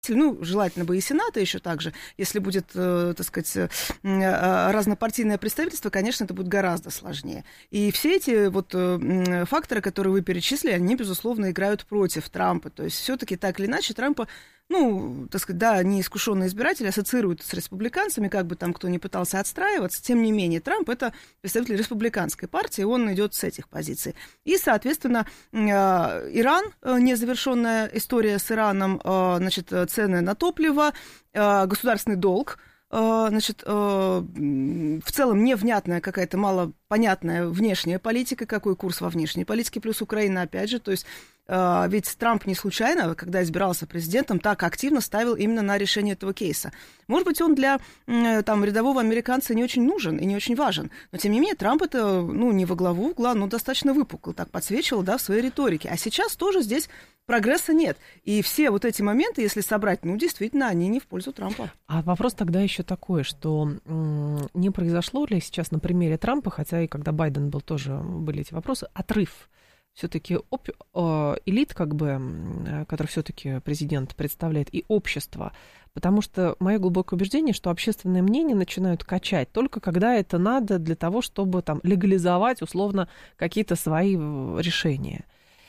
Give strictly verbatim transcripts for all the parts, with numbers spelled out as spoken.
ну, желательно бы и Сената еще также. Если будет, э, так сказать, э, разнопартийное представительство, конечно, это будет гораздо сложнее. И все эти вот э, факторы, которые вы перечислили, они, безусловно, играют против Трампа. То есть все-таки так или иначе Трампа, ну, так сказать, да, неискушенные избиратели ассоциируют с республиканцами, как бы там кто ни пытался отстраиваться. Тем не менее, Трамп — это представитель республиканской партии, он идет с этих позиций. И, соответственно, Иран, незавершенная история с Ираном, значит, цены на топливо, государственный долг, значит, в целом невнятная какая-то малопонятная внешняя политика, какой курс во внешней политике, плюс Украина, опять же, то есть ведь Трамп не случайно, когда избирался президентом, так активно ставил именно на решение этого кейса. Может быть, он для там, рядового американца не очень нужен и не очень важен, но, тем не менее, Трамп это, ну, не во главу угла, но достаточно выпукло так подсвечивал, да, в своей риторике. А сейчас тоже здесь прогресса нет. И все вот эти моменты, если собрать, ну, действительно, они не в пользу Трампа. А вопрос тогда еще такой, что м- не произошло ли сейчас на примере Трампа, хотя и когда Байден был, тоже были эти вопросы, отрыв все-таки оп- э, элит, как бы, который все-таки президент представляет, и общество. Потому что мое глубокое убеждение, что общественное мнение начинают качать только когда это надо для того, чтобы там легализовать условно какие-то свои решения.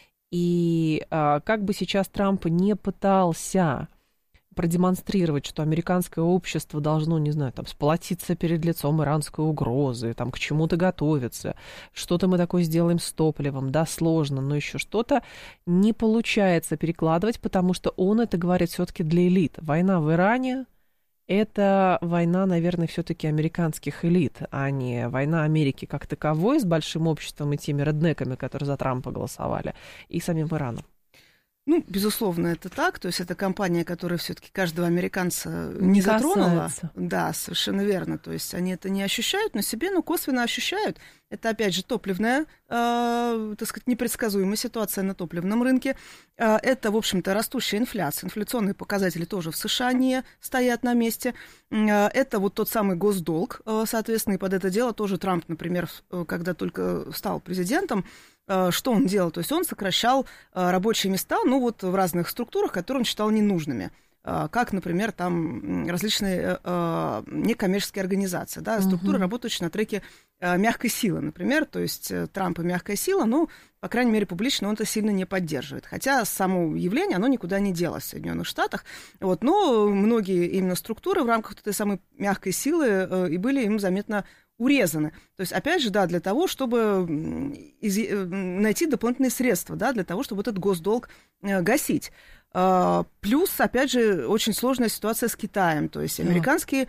И э, как бы сейчас Трамп не пытался продемонстрировать, что американское общество должно, не знаю, там, сплотиться перед лицом иранской угрозы, там, к чему-то готовиться, что-то мы такое сделаем с топливом, да, сложно, но еще что-то не получается перекладывать, потому что он это говорит все-таки для элит. Война в Иране — это война, наверное, все-таки американских элит, а не война Америки как таковой с большим обществом и теми реднеками, которые за Трампа голосовали, и самим Ираном. Ну, безусловно, это так. То есть это компания, которая все-таки каждого американца не, не затронула. Касается. Да, совершенно верно. То есть они это не ощущают на себе, но косвенно ощущают. Это, опять же, топливная, э, так сказать, непредсказуемая ситуация на топливном рынке. Э, это, в общем-то, растущая инфляция. Инфляционные показатели тоже в США не стоят на месте. Э, это вот тот самый госдолг, э, соответственно, и под это дело тоже Трамп, например, когда только стал президентом, что он делал? То есть он сокращал рабочие места, ну, вот в разных структурах, которые он считал ненужными. Как, например, там различные некоммерческие организации, да, структуры, uh-huh. работающие на треке мягкой силы, например. То есть Трамп и мягкая сила, ну, по крайней мере, публично он это сильно не поддерживает. Хотя само явление, оно никуда не делось в Соединенных Штатах. Вот, но многие именно структуры в рамках этой самой мягкой силы и были им заметно урезаны. То есть, опять же, да, для того, чтобы из... найти дополнительные средства, да, для того, чтобы этот госдолг гасить. Плюс, опять же, очень сложная ситуация с Китаем. То есть американские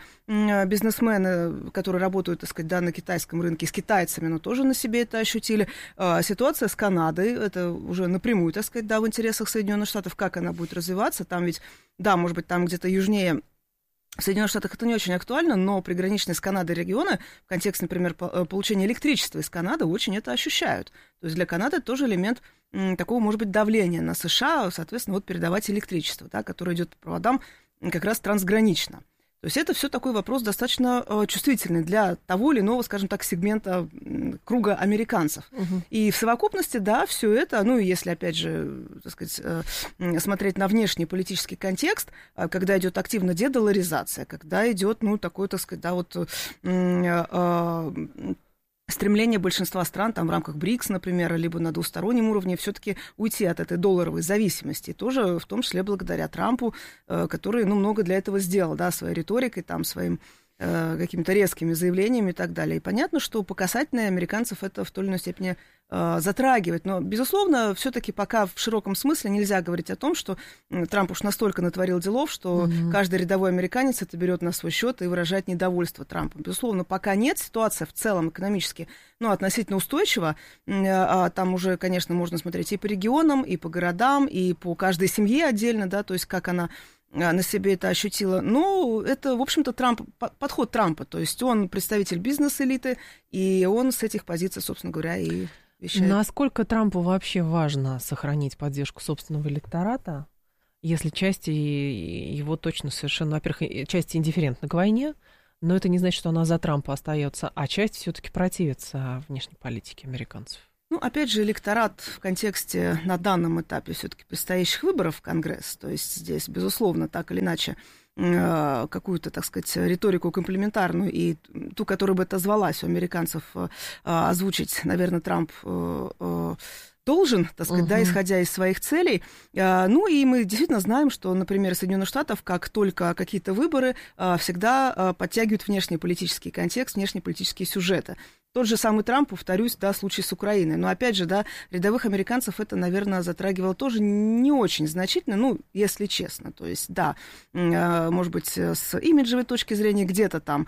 бизнесмены, которые работают, так сказать, да, на китайском рынке, с китайцами, но тоже на себе это ощутили. Ситуация с Канадой, это уже напрямую, так сказать, да, в интересах Соединенных Штатов, как она будет развиваться. Там ведь, да, может быть, там где-то южнее в Соединенных Штатах это не очень актуально, но приграничные с Канадой регионы в контексте, например, получения электричества из Канады очень это ощущают. То есть для Канады это тоже элемент м, такого, может быть, давления на США, соответственно, вот передавать электричество, да, которое идет по проводам как раз трансгранично. То есть это все такой вопрос достаточно э, чувствительный для того или иного, скажем так, сегмента э, круга американцев. Угу. И в совокупности, да, все это, ну, и если, опять же, так сказать, э, смотреть на внешний политический контекст, э, когда идет активно дедоларизация, когда идет, ну, такой, так сказать, да, вот... Э, э, стремление большинства стран там, в рамках БРИКС, например, либо на двустороннем уровне все-таки уйти от этой долларовой зависимости. И тоже в том числе благодаря Трампу, который ну, много для этого сделал, да, своей риторикой, там, своим э, какими-то резкими заявлениями и так далее. И понятно, что по касательной американцев это в той или иной степени э, затрагивает. Но, безусловно, все-таки пока в широком смысле нельзя говорить о том, что Трамп уж настолько натворил делов, что mm-hmm. каждый рядовой американец это берет на свой счет и выражает недовольство Трампом. Безусловно, пока нет, ситуация в целом экономически ну, относительно устойчива. А там уже, конечно, можно смотреть и по регионам, и по городам, и по каждой семье отдельно, да, то есть как она на себе это ощутила. Но это, в общем-то, Трамп, подход Трампа. То есть он представитель бизнес-элиты, и он с этих позиций, собственно говоря, и вещает. Насколько Трампу вообще важно сохранить поддержку собственного электората, если часть его точно совершенно, во-первых, часть индифферентна к войне, но это не значит, что она за Трампа остается, а часть все-таки противится внешней политике американцев? Ну, опять же, электорат в контексте на данном этапе все-таки предстоящих выборов в Конгресс, то есть здесь, безусловно, так или иначе, какую-то, так сказать, риторику комплементарную и ту, которая бы отозвалась у американцев, озвучить, наверное, Трамп должен, так сказать, uh-huh. да, исходя из своих целей. Ну, и мы действительно знаем, что, например, Соединенных Штатов, как только какие-то выборы, всегда подтягивают внешнеполитический контекст, внешнеполитические сюжеты. Тот же самый Трамп, повторюсь, да, случай с Украиной. Но, опять же, да, рядовых американцев это, наверное, затрагивало тоже не очень значительно, ну, если честно. То есть, да, может быть, с имиджевой точки зрения где-то там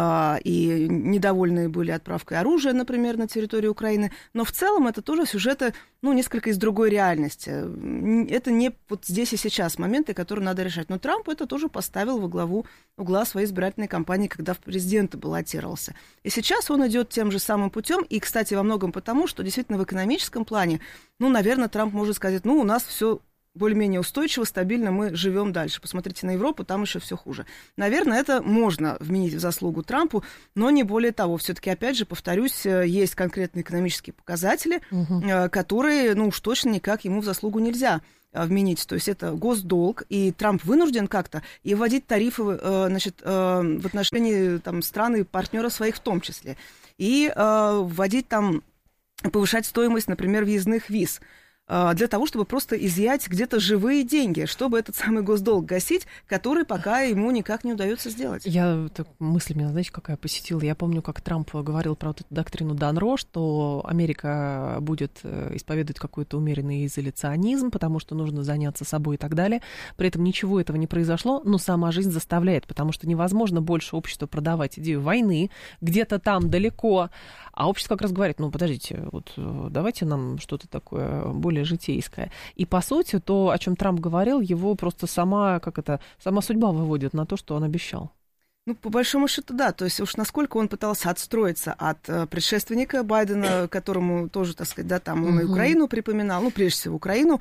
и недовольные были отправкой оружия, например, на территорию Украины. Но в целом это тоже сюжеты, ну, несколько из другой реальности. Это не вот здесь и сейчас моменты, которые надо решать. Но Трамп это тоже поставил во главу угла своей избирательной кампании, когда в президенты баллотировался. И сейчас он идет тем же самым путем. И, кстати, во многом потому, что действительно в экономическом плане, ну, наверное, Трамп может сказать, ну, у нас все более-менее устойчиво, стабильно, мы живем дальше. Посмотрите на Европу, там еще все хуже. Наверное, это можно вменить в заслугу Трампу, но не более того. Все-таки, опять же, повторюсь, есть конкретные экономические показатели, угу. которые, ну, уж точно никак ему в заслугу нельзя вменить. То есть это госдолг, и Трамп вынужден как-то и вводить тарифы, значит, в отношении там, стран и партнеров своих в том числе. И вводить там, повышать стоимость, например, въездных виз, для того, чтобы просто изъять где-то живые деньги, чтобы этот самый госдолг гасить, который пока ему никак не удается сделать. Я так, мысль меня, знаете, какая посетила. Я помню, как Трамп говорил про вот эту доктрину Данро, что Америка будет исповедовать какой-то умеренный изоляционизм, потому что нужно заняться собой и так далее. При этом ничего этого не произошло, но сама жизнь заставляет, потому что невозможно больше обществу продавать идею войны где-то там далеко, а общество как раз говорит, ну, подождите, вот давайте нам что-то такое более житейское. И, по сути, то, о чем Трамп говорил, его просто сама, как это, сама судьба выводит на то, что он обещал. Ну, по большому счету, да. То есть уж насколько он пытался отстроиться от э, предшественника Байдена, которому тоже, так сказать, да, там он uh-huh. и Украину припоминал, ну, прежде всего, Украину,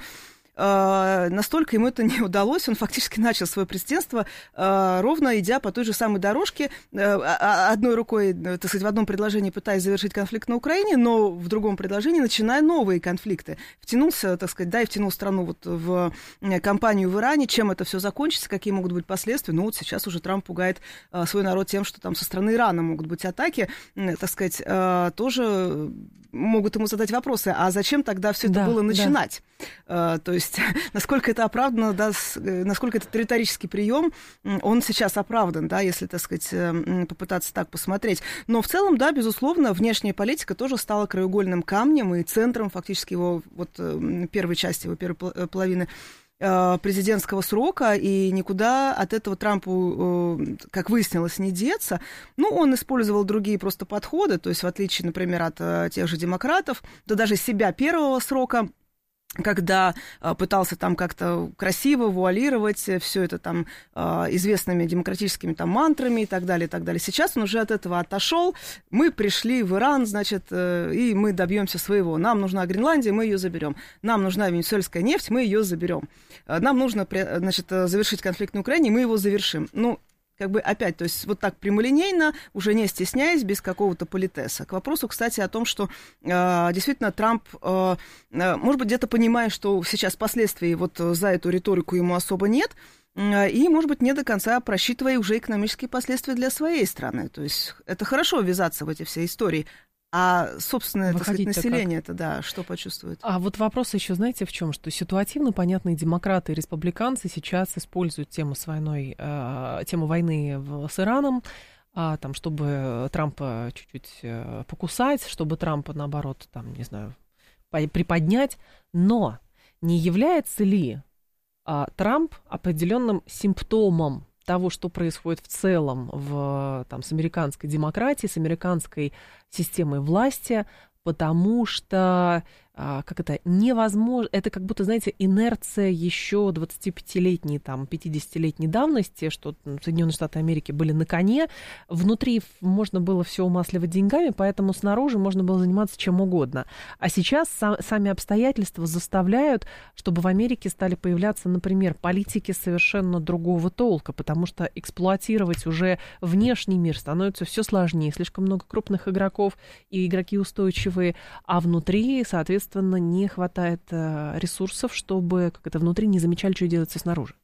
Uh, настолько ему это не удалось, он фактически начал свое президентство uh, ровно идя по той же самой дорожке, uh, одной рукой, так сказать, в одном предложении пытаясь завершить конфликт на Украине, но в другом предложении начиная новые конфликты. Втянулся, так сказать, да, и втянул страну вот в кампанию в Иране. Чем это все закончится, какие могут быть последствия? Ну вот сейчас уже Трамп пугает uh, свой народ тем, что там со стороны Ирана могут быть атаки, uh, так сказать, uh, тоже могут ему задать вопросы, а зачем тогда все это да, было начинать? Да. Uh, то есть насколько это оправдано, да, насколько этот риторический прием, он сейчас оправдан, да, если, так сказать, попытаться так посмотреть. Но в целом, да, безусловно, внешняя политика тоже стала краеугольным камнем и центром фактически его вот первой части, его первой половины президентского срока, и никуда от этого Трампу, как выяснилось, не деться. Ну, он использовал другие просто подходы, то есть в отличие, например, от тех же демократов, да даже себя первого срока, когда а, пытался там как-то красиво вуалировать все это там а, известными демократическими там мантрами и так далее, и так далее. Сейчас он уже от этого отошел. Мы пришли в Иран, значит, э, и мы добьемся своего. Нам нужна Гренландия, мы ее заберем. Нам нужна венесуэльская нефть, мы ее заберем. Нам нужно, значит, завершить конфликт на Украине, мы его завершим. Ну, как бы опять, то есть вот так прямолинейно, уже не стесняясь, без какого-то политеса. К вопросу, кстати, о том, что э, действительно Трамп, э, э, может быть, где-то понимая, что сейчас последствий вот за эту риторику ему особо нет, э, и, может быть, не до конца просчитывая уже экономические последствия для своей страны. То есть это хорошо ввязаться в эти все истории. А собственное, так сказать, население это, да, что почувствует? А вот вопрос еще, знаете, в чем? Что ситуативно, понятно, и демократы, и республиканцы сейчас используют тему с войной, э, тему войны в, с Ираном, а, там, чтобы Трампа чуть-чуть э, покусать, чтобы Трампа, наоборот, там, не знаю, приподнять. Но не является ли э, Трамп определенным симптомом того, что происходит в целом в, там, с американской демократией, с американской системой власти, потому что как это, невозможно, это как будто, знаете, инерция еще двадцатипятилетней, там, пятидесятилетней давности, что Соединенные Штаты Америки были на коне, внутри можно было все умасливать деньгами, поэтому снаружи можно было заниматься чем угодно. А сейчас сам, сами обстоятельства заставляют, чтобы в Америке стали появляться, например, политики совершенно другого толка, потому что эксплуатировать уже внешний мир становится все сложнее, слишком много крупных игроков, и игроки устойчивые, а внутри, соответственно, не хватает ресурсов, чтобы как это внутри не замечали, что делается снаружи.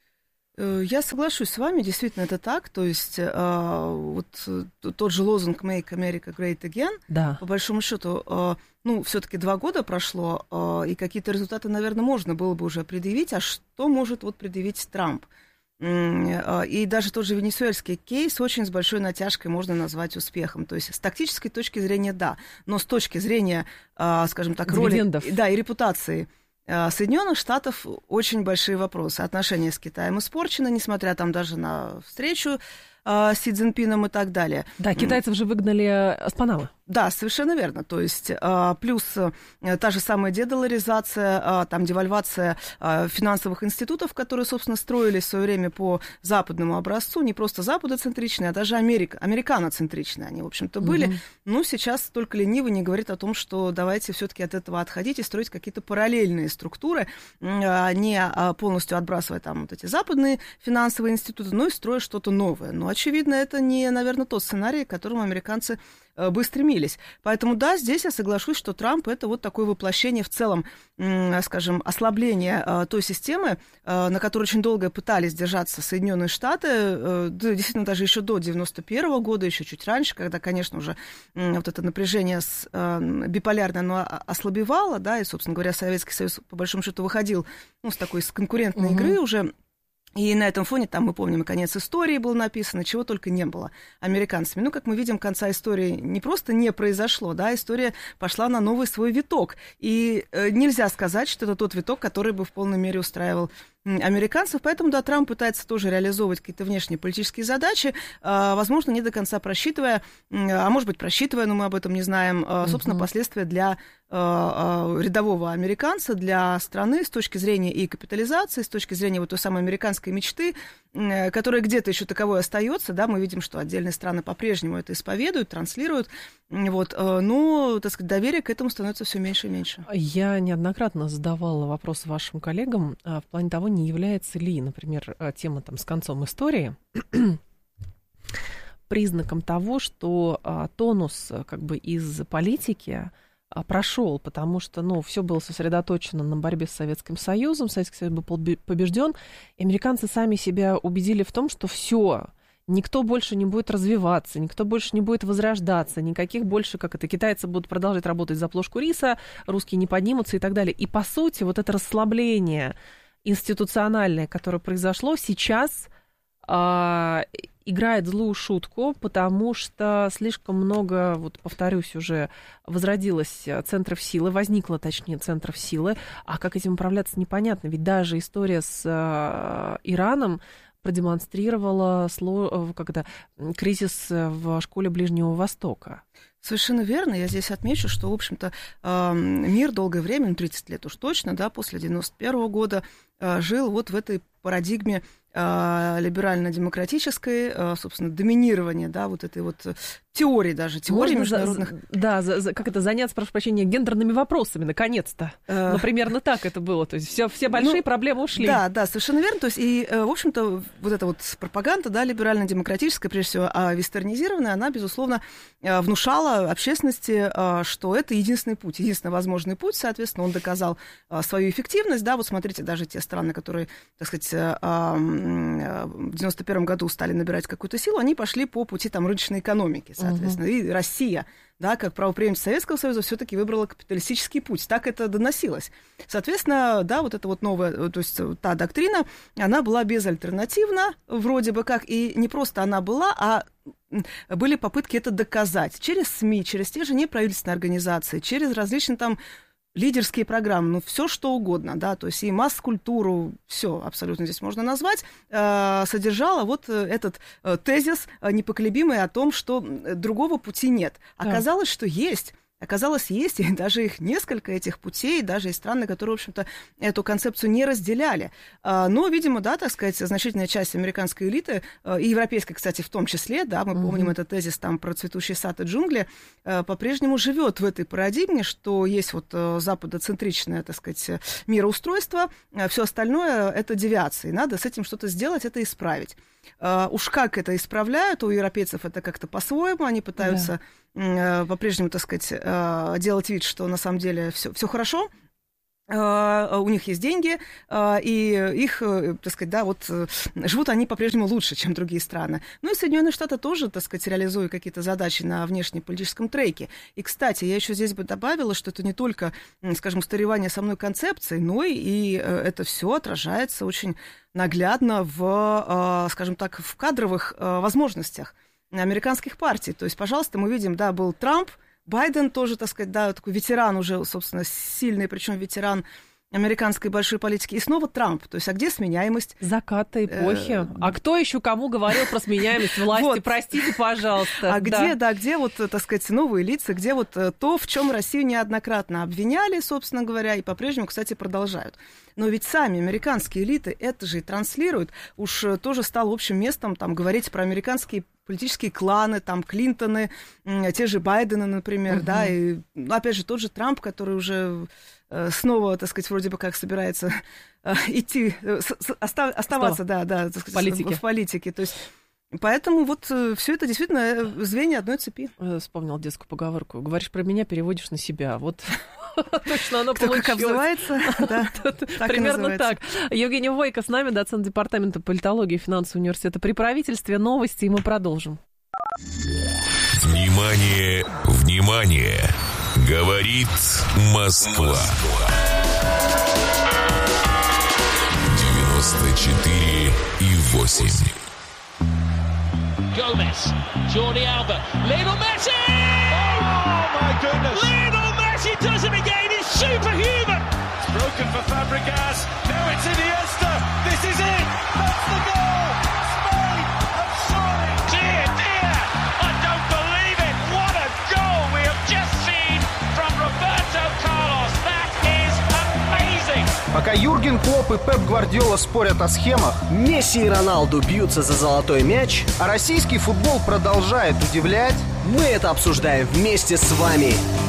Я соглашусь с вами, действительно это так, то есть вот тот же лозунг «Make America Great Again», да. По большому счету, ну, все-таки два года прошло, и какие-то результаты, наверное, можно было бы уже предъявить, а что может вот предъявить Трамп? И даже тот же венесуэльский кейс очень с большой натяжкой можно назвать успехом. То есть с тактической точки зрения, да, но с точки зрения, скажем так, роли, да, и репутации Соединенных Штатов очень большие вопросы. Отношения с Китаем испорчены, несмотря там даже на встречу с Си Цзиньпином и так далее. Да, китайцев же выгнали с Панамы. Да, совершенно верно. То есть плюс та же самая дедоларизация, там девальвация финансовых институтов, которые, собственно, строились в свое время по западному образцу, не просто западоцентричные, а даже Америка, американоцентричные они, в общем-то, были. Mm-hmm. Ну, сейчас только ленивый не говорит о том, что давайте все-таки от этого отходить и строить какие-то параллельные структуры, не полностью отбрасывая там вот эти западные финансовые институты, но и строя что-то новое. Но, очевидно, это не, наверное, тот сценарий, к которому американцы бы стремились. Поэтому, да, здесь я соглашусь, что Трамп — это вот такое воплощение в целом, скажем, ослабление той системы, на которой очень долго пытались держаться Соединенные Штаты, действительно, даже еще до девяносто первого года, еще чуть раньше, когда, конечно, уже вот это напряжение биполярное, оно ослабевало, да, и, собственно говоря, Советский Союз, по большому счету, выходил, ну, с такой с конкурентной угу. игры уже. И на этом фоне, там, мы помним, конец истории был написан, чего только не было американцами. Ну, как мы видим, конца истории не просто не произошло, да, история пошла на новый свой виток. И э, нельзя сказать, что это тот виток, который бы в полной мере устраивал американцев. Поэтому, да, Трамп пытается тоже реализовывать какие-то внешние политические задачи, э, возможно, не до конца просчитывая, э, а может быть, просчитывая, но мы об этом не знаем, э, собственно, uh-huh. последствия для э, э, рядового американца, для страны с точки зрения и капитализации, с точки зрения вот той самой американской мечты, э, которая где-то еще таковой остается, да, мы видим, что отдельные страны по-прежнему это исповедуют, транслируют, вот, э, но, так сказать, доверие к этому становится все меньше и меньше. Я неоднократно задавала вопрос вашим коллегам э, в плане того, не является ли, например, тема там, с концом истории признаком того, что а, тонус как бы из политики а, прошел, потому что, ну, все было сосредоточено на борьбе с Советским Союзом, Советский Союз был побежден, и американцы сами себя убедили в том, что все, никто больше не будет развиваться, никто больше не будет возрождаться, никаких больше, как это, китайцы будут продолжать работать за плошку риса, русские не поднимутся и так далее. И, по сути, вот это расслабление институциональное, которое произошло, сейчас э, играет злую шутку, потому что слишком много, вот повторюсь уже, возродилось центров силы, возникло, точнее, центров силы, а как этим управляться, непонятно. Ведь даже история с э, Ираном продемонстрировала как это, кризис в школе Ближнего Востока. Совершенно верно. Я здесь отмечу, что, в общем-то, мир долгое время, ну, тридцать лет уж точно, да, после девяносто первого года, жил вот в этой парадигме либерально-демократической, собственно, доминирования, да, вот этой вот теории даже, теории Можно международных... За, да, за, за, как это, заняться, прошу прощения, гендерными вопросами, наконец-то. Э... Ну, примерно так это было, то есть все, все большие ну, проблемы ушли. Да, да, совершенно верно, то есть и, в общем-то, вот эта вот пропаганда, да, либерально-демократическая, прежде всего, вестернизированная, она, безусловно, внушала общественности, что это единственный путь, единственный возможный путь, соответственно, он доказал свою эффективность, да, вот смотрите, даже те страны, которые, так сказать, в девяносто первом году стали набирать какую-то силу, они пошли по пути там рыночной экономики, соответственно. Uh-huh. И Россия, да, как правопреемница Советского Союза, все-таки выбрала капиталистический путь. Так это доносилось. Соответственно, да, вот эта вот новая, то есть та доктрина, она была безальтернативна, вроде бы как, и не просто она была, а были попытки это доказать через СМИ, через те же неправительственные организации, через различные там лидерские программы, ну, все что угодно, да, то есть и масс-культуру, все абсолютно здесь можно назвать, э, содержала вот этот э, тезис э, непоколебимый о том, что другого пути нет. Да. Оказалось, что есть. Оказалось, есть, и даже их несколько, этих путей, даже есть страны, которые, в общем-то, эту концепцию не разделяли. Но, видимо, да, так сказать, значительная часть американской элиты, и европейской, кстати, в том числе, да, мы mm-hmm. помним этот тезис там про цветущий сад и джунгли, по-прежнему живет в этой парадигме, что есть вот западоцентричное, так сказать, мироустройство, все остальное — это девиации, надо с этим что-то сделать, это исправить. Уж как это исправляют, у европейцев это как-то по-своему, они пытаются да. по-прежнему, так сказать, делать вид, что на самом деле все, все хорошо, у них есть деньги, и их, так сказать, да, вот живут они по-прежнему лучше, чем другие страны. Ну и Соединенные Штаты тоже, так сказать, реализуют какие-то задачи на внешнеполитическом треке. И, кстати, я еще здесь бы добавила, что это не только, скажем, устаревание самой концепции, но и это все отражается очень наглядно в, скажем так, в кадровых возможностях американских партий. То есть, пожалуйста, мы видим, да, был Трамп, Байден тоже, так сказать, да, такой ветеран уже, собственно, сильный, причем ветеран американской большой политики. И снова Трамп. То есть, а где сменяемость? Заката эпохи. А кто еще кому говорил про сменяемость власти? Вот. Простите, пожалуйста. А да. где, да, где вот, так сказать, новые лица, где вот то, в чем Россию неоднократно обвиняли, собственно говоря, и по-прежнему, кстати, продолжают. Но ведь сами американские элиты это же и транслируют. Уж тоже стало общим местом там говорить про американские политические кланы, там, Клинтоны, те же Байдены, например, uh-huh. да, и, опять же, тот же Трамп, который уже э, снова, так сказать, вроде бы как собирается э, идти, э, оста- оставаться, Что? да, да, так сказать, политике. в политике, то есть... Поэтому вот э, все это действительно звенья одной цепи. Вспомнил детскую поговорку. Говоришь про меня, переводишь на себя. Вот точно оно получилось. Кто как обзывается, да, примерно так. Евгения Войко с нами, доцент департамента политологии и финансового университета при правительстве. Новости, и мы продолжим. Внимание, внимание! Говорит Москва. девяносто четыре и восемь. Gomez, Jordi Alba, Lionel Messi! Oh my goodness! Lionel Messi does it again, he's superhuman! It's broken for Fabregas, now it's Iniesta, this is it! That's the goal! Spain have soaring! Dear, dear, I don't believe it! What a goal we have just seen from Roberto Carlos! That is amazing! Пока Юрген Клопп и Пеп Гвардиола спорят о схемах, Месси и Роналду бьются за золотой мяч, а российский футбол продолжает удивлять, мы это обсуждаем вместе с вами.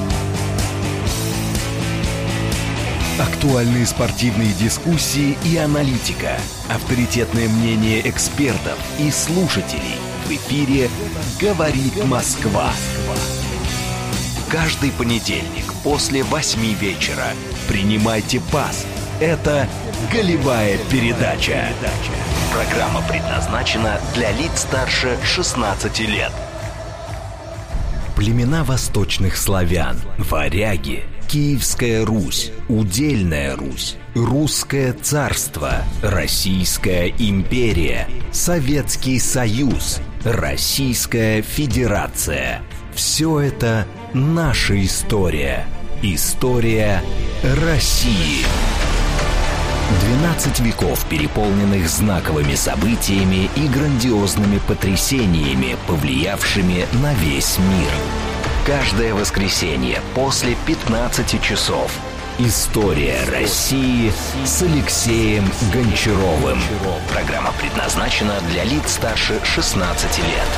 Актуальные спортивные дискуссии и аналитика. Авторитетное мнение экспертов и слушателей. В эфире «Говорит Москва». Каждый понедельник после восьми вечера принимайте пас. Это «Голевая передача». Программа предназначена для лиц старше шестнадцати лет. Племена восточных славян, варяги, Киевская Русь, Удельная Русь, Русское царство, Российская империя, Советский Союз, Российская Федерация. Все это наша история. История России. двенадцать веков, переполненных знаковыми событиями и грандиозными потрясениями, повлиявшими на весь мир. Каждое воскресенье после пятнадцати часов. История России с Алексеем Гончаровым. Программа предназначена для лиц старше шестнадцати лет.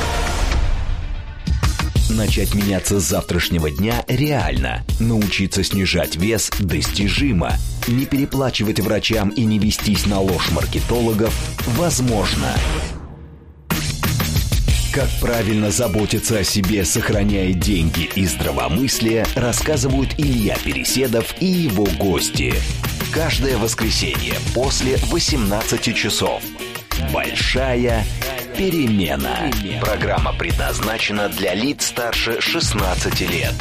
Начать меняться с завтрашнего дня реально. Научиться снижать вес достижимо. Не переплачивать врачам и не вестись на ложь маркетологов возможно. Как правильно заботиться о себе, сохраняя деньги и здравомыслие, рассказывают Илья Переседов и его гости. Каждое воскресенье после восемнадцати часов. Большая перемена. Программа предназначена для лиц старше шестнадцати лет.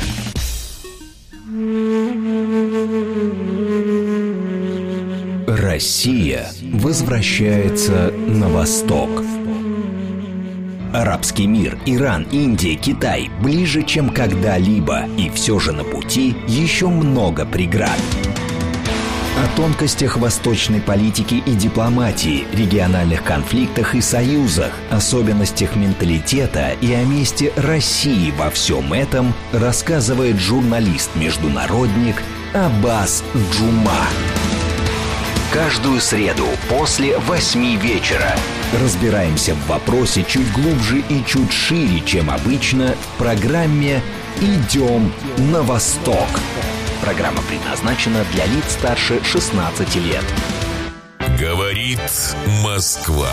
Россия возвращается на восток. Арабский мир, Иран, Индия, Китай ближе, чем когда-либо. И все же на пути еще много преград. О тонкостях восточной политики и дипломатии, региональных конфликтах и союзах, особенностях менталитета и о месте России во всем этом рассказывает журналист-международник Аббас Джума. Каждую среду после восьми вечера разбираемся в вопросе чуть глубже и чуть шире, чем обычно, в программе «Идем на восток». Программа предназначена для лиц старше шестнадцати лет. Говорит Москва.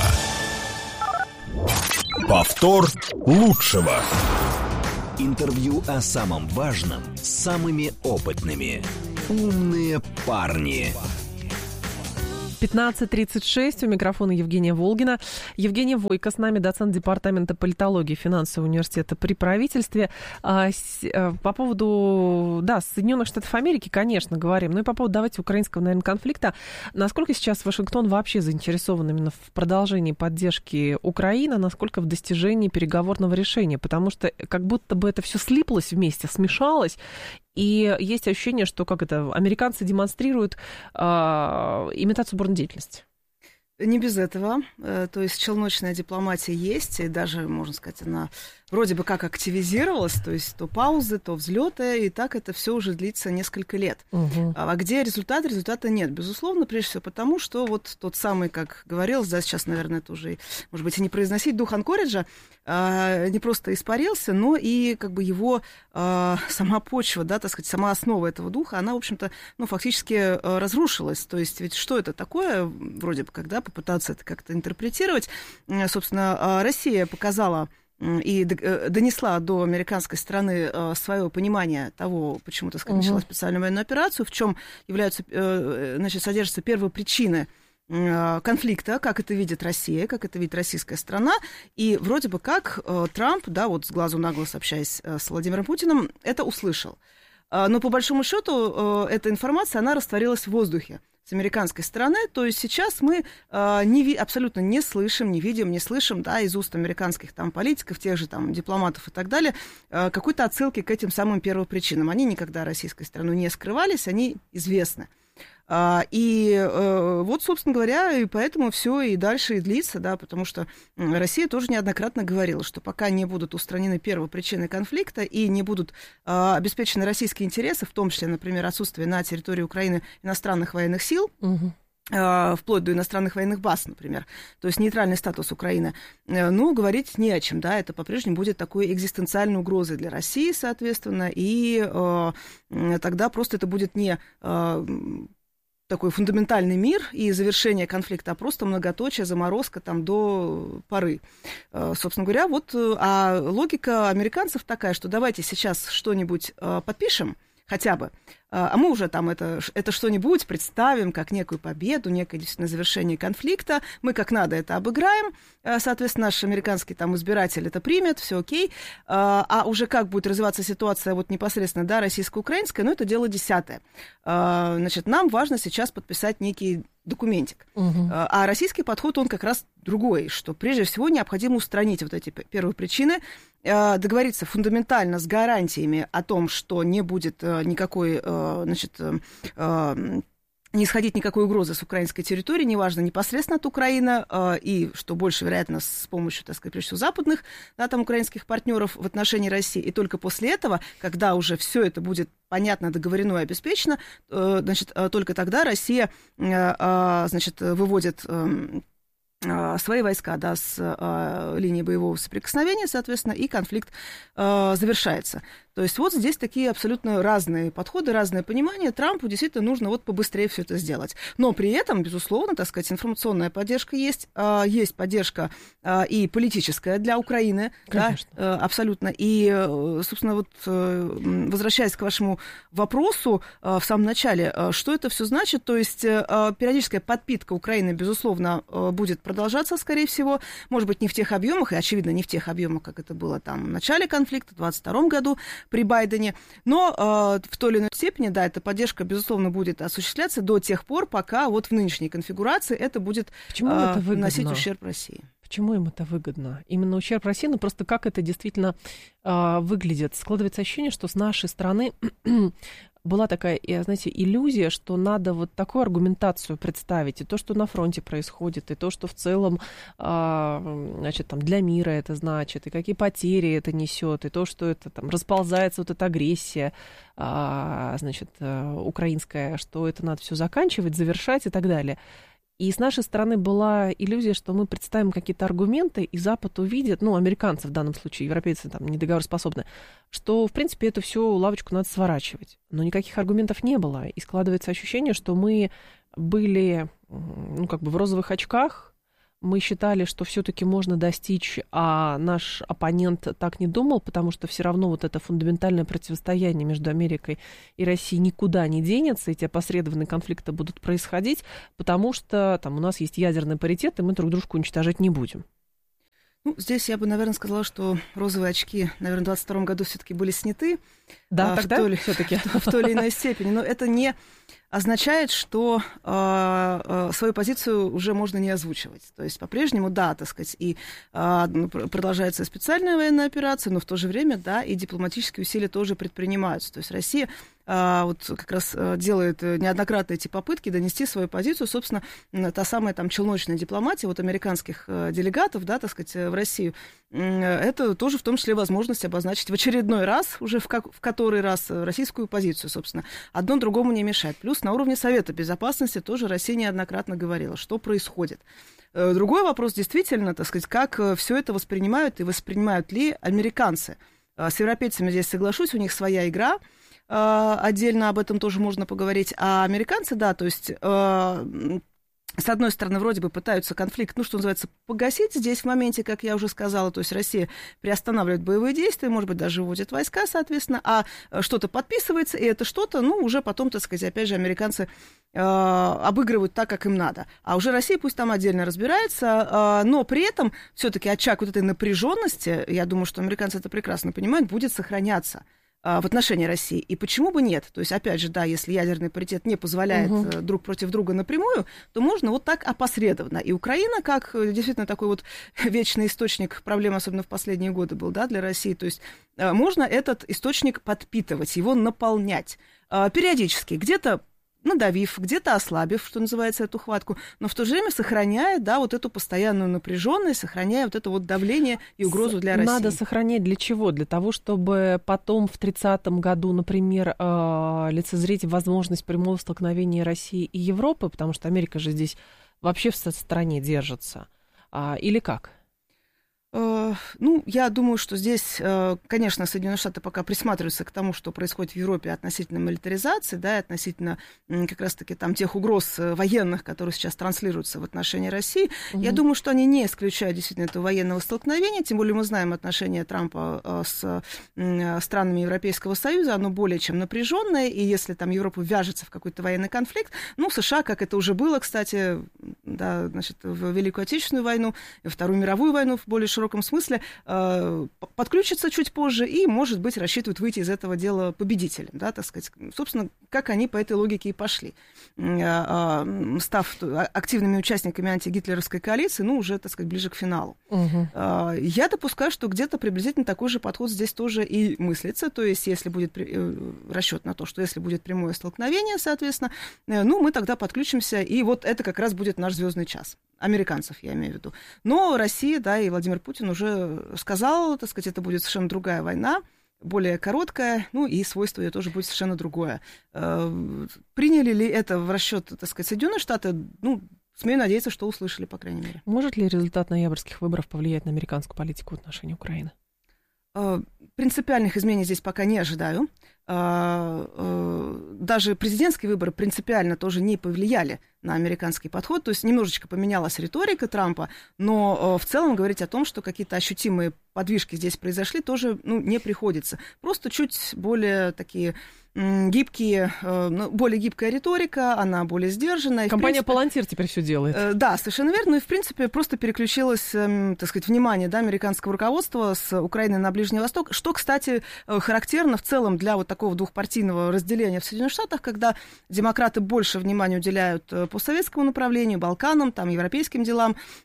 Повтор лучшего. Интервью о самом важном с самыми опытными. Умные парни. пятнадцать тридцать шесть, у микрофона Евгения Волгина. Евгения Войко с нами, доцент департамента политологии финансового университета при правительстве. По поводу, да, Соединенных Штатов Америки, конечно, говорим, но и по поводу, давайте, украинского, наверное, конфликта. Насколько сейчас Вашингтон вообще заинтересован именно в продолжении поддержки Украины, насколько в достижении переговорного решения? Потому что как будто бы это все слиплось вместе, смешалось. И есть ощущение, что как это, американцы демонстрируют э, имитацию бурной деятельности. Не без этого. То есть челночная дипломатия есть, и даже, можно сказать, она вроде бы как активизировалась, то есть то паузы, то взлеты, и так это все уже длится несколько лет. Угу. А где результат? Результата нет. Безусловно, прежде всего потому, что вот тот самый, как говорилось, да, сейчас, наверное, это уже, может быть, и не произносить, дух Анкориджа а, не просто испарился, но и как бы его а, сама почва, да, так сказать, сама основа этого духа, она, в общем-то, ну, фактически а, разрушилась. То есть ведь что это такое, вроде бы, когда попытаться это как-то интерпретировать, собственно, Россия показала и донесла до американской стороны свое понимание того, почему, так сказать, начала специальную военную операцию, в чем являются, значит, содержатся первые причины конфликта, как это видит Россия, как это видит российская страна, и вроде бы как Трамп, да, вот с глазу на глаз общаясь с Владимиром Путиным, это услышал. Но по большому счету эта информация, она растворилась в воздухе с американской стороны, то есть сейчас мы э, не ви- абсолютно не слышим, не видим, не слышим, да, из уст американских там политиков, тех же там дипломатов и так далее, э, какой-то отсылки к этим самым первопричинам. Они никогда российской стороной не скрывались, они известны. Uh, и uh, вот, собственно говоря, и поэтому все и дальше и длится, да, потому что Россия тоже неоднократно говорила, что пока не будут устранены первопричины конфликта и не будут uh, обеспечены российские интересы, в том числе, например, отсутствие на территории Украины иностранных военных сил, uh-huh. uh, вплоть до иностранных военных баз, например, то есть нейтральный статус Украины, uh, ну, говорить не о чем, да, это по-прежнему будет такой экзистенциальной угрозой для России, соответственно, и uh, тогда просто это будет не... Uh, такой фундаментальный мир и завершение конфликта, а просто многоточие, заморозка там до поры. Собственно говоря, вот, а логика американцев такая, что давайте сейчас что-нибудь подпишем, хотя бы, а мы уже там это, это что-нибудь представим как некую победу, некое действительно завершение конфликта, мы как надо это обыграем, соответственно, наш американский там избиратель это примет, все окей, а уже как будет развиваться ситуация вот непосредственно, да, российско-украинская, ну, это дело десятое. Значит, нам важно сейчас подписать некий документик. Угу. А российский подход, он как раз другой, что прежде всего необходимо устранить вот эти первые причины, договориться фундаментально с гарантиями о том, что не будет никакой, значит, не исходить никакой угрозы с украинской территории, неважно, непосредственно от Украины, и, что больше вероятно, с помощью, так сказать, прежде всего, западных, да, там, украинских партнеров в отношении России. И только после этого, когда уже все это будет понятно, договорено и обеспечено, значит, только тогда Россия, значит, выводит свои войска, да, с э, линии боевого соприкосновения, соответственно, и конфликт э, завершается. То есть вот здесь такие абсолютно разные подходы, разное понимание. Трампу действительно нужно вот побыстрее все это сделать. Но при этом, безусловно, так сказать, информационная поддержка есть, э, есть поддержка э, и политическая для Украины, да, э, абсолютно. И, э, собственно, вот э, возвращаясь к вашему вопросу э, в самом начале, э, что это все значит? То есть э, периодическая подпитка Украины, безусловно, э, будет продолжаться, скорее всего, может быть, не в тех объемах, и, очевидно, не в тех объемах, как это было там в начале конфликта, в двадцать втором году при Байдене, но э, в той или иной степени, да, эта поддержка, безусловно, будет осуществляться до тех пор, пока вот в нынешней конфигурации это будет э, наносить ущерб России. Почему им это выгодно? Именно ущерб России, но просто как это действительно э, выглядит? Складывается ощущение, что с нашей стороны была такая, знаете, иллюзия, что надо вот такую аргументацию представить, и то, что на фронте происходит, и то, что в целом, значит, там, для мира это значит, и какие потери это несет, и то, что это там расползается, вот эта агрессия, значит, украинская, что это надо все заканчивать, завершать и так далее. И с нашей стороны была иллюзия, что мы представим какие-то аргументы, и Запад увидит, ну, американцы в данном случае, европейцы там недоговороспособны, что, в принципе, эту всю лавочку надо сворачивать. Но никаких аргументов не было. И складывается ощущение, что мы были, ну, как бы в розовых очках, мы считали, что все-таки можно достичь, а наш оппонент так не думал, потому что все равно вот это фундаментальное противостояние между Америкой и Россией никуда не денется, эти опосредованные конфликты будут происходить, потому что там у нас есть ядерный паритет, и мы друг дружку уничтожать не будем. Ну, здесь я бы, наверное, сказала, что розовые очки, наверное, в двадцать втором году все-таки были сняты. Да, а, тогда в той, все-таки. В, в той или иной степени. Но это не означает, что э, э, свою позицию уже можно не озвучивать. То есть по-прежнему, да, так сказать, и э, продолжается специальная военная операция, но в то же время, да, и дипломатические усилия тоже предпринимаются. То есть Россия э, вот как раз делает неоднократно эти попытки донести свою позицию, собственно, та самая там челночная дипломатия вот американских э, делегатов, да, так сказать, в Россию, э, это тоже в том числе возможность обозначить в очередной раз, уже в, как, в который раз российскую позицию, собственно. Одно другому не мешает. Плюс на уровне Совета Безопасности тоже Россия неоднократно говорила, что происходит. Другой вопрос действительно, так сказать, как все это воспринимают и воспринимают ли американцы. С европейцами здесь соглашусь, у них своя игра, отдельно об этом тоже можно поговорить. А американцы, да, то есть... С одной стороны, вроде бы пытаются конфликт, ну, что называется, погасить здесь в моменте, как я уже сказала, то есть Россия приостанавливает боевые действия, может быть, даже вводит войска, соответственно, а что-то подписывается, и это что-то, ну, уже потом, так сказать, опять же, американцы э, обыгрывают так, как им надо. А уже Россия пусть там отдельно разбирается, э, но при этом все-таки очаг вот этой напряженности, я думаю, что американцы это прекрасно понимают, будет сохраняться в отношении России. И почему бы нет? То есть, опять же, да, если ядерный паритет не позволяет угу. друг против друга напрямую, то можно вот так опосредованно. И Украина, как действительно такой вот вечный источник проблем, особенно в последние годы был, да, для России, то есть можно этот источник подпитывать, его наполнять периодически, где-то надавив, где-то ослабив, что называется, эту хватку, но в то же время сохраняя, да, вот эту постоянную напряженность, сохраняя вот это вот давление и угрозу для России. Надо сохранять для чего? Для того, чтобы потом в тридцатом году, например, лицезреть возможность прямого столкновения России и Европы, потому что Америка же здесь вообще в стороне держится. Или как? Ну, я думаю, что здесь, конечно, Соединенные Штаты пока присматриваются к тому, что происходит в Европе относительно милитаризации, да, и относительно как раз-таки там тех угроз военных, которые сейчас транслируются в отношении России. Угу. Я думаю, что они не исключают действительно этого военного столкновения, тем более мы знаем отношения Трампа с странами Европейского Союза, оно более чем напряженное, и если там Европа вяжется в какой-то военный конфликт, ну, США, как это уже было, кстати, да, значит, в Великую Отечественную войну, Вторую мировую войну в более широком В широком смысле, э, подключится чуть позже и, может быть, рассчитывают выйти из этого дела победителем, да, так сказать. Собственно, как они по этой логике и пошли, э, э, став активными участниками антигитлеровской коалиции, ну, уже, так сказать, ближе к финалу. Угу. Э, я допускаю, что где-то приблизительно такой же подход здесь тоже и мыслится, то есть, если будет э, расчет на то, что если будет прямое столкновение, соответственно, э, ну, мы тогда подключимся, и вот это как раз будет наш звездный час. Американцев, я имею в виду. Но Россия, да, и Владимир Путин уже сказал, так сказать, это будет совершенно другая война, более короткая, ну и свойство ее тоже будет совершенно другое. Приняли ли это в расчет, так сказать, Соединенные Штаты? Ну, смею надеяться, что услышали, по крайней мере. Может ли результат ноябрьских выборов повлиять на американскую политику в отношении Украины? Принципиальных изменений здесь пока не ожидаю. Даже президентские выборы принципиально тоже не повлияли на американский подход, то есть немножечко поменялась риторика Трампа, но в целом говорить о том, что какие-то ощутимые подвижки здесь произошли, тоже, ну, не приходится. Просто чуть более такие гибкие, более гибкая риторика, она более сдержанная. Компания «Палантир» теперь все делает. Да, совершенно верно. Ну и, в принципе, просто переключилось, так сказать, внимание, да, американского руководства с Украины на Ближний Восток, что, кстати, характерно в целом для вот такого двухпартийного разделения в Соединенных Штатах, когда демократы больше внимания уделяют постсоветскому направлению, Балканам, там, европейским делам,